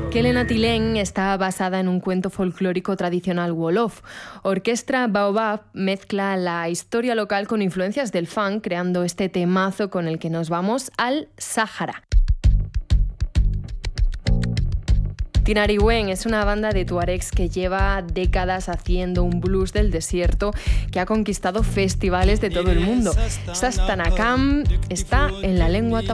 Kelena Tilén está basada en un cuento folclórico tradicional Wolof. Orquestra Baobab mezcla la historia local con influencias del funk, creando este temazo con el que nos vamos al Sáhara. Tinariwen es una banda de tuaregs que lleva décadas haciendo un blues del desierto que ha conquistado festivales de todo el mundo. Sastanakam está en la lengua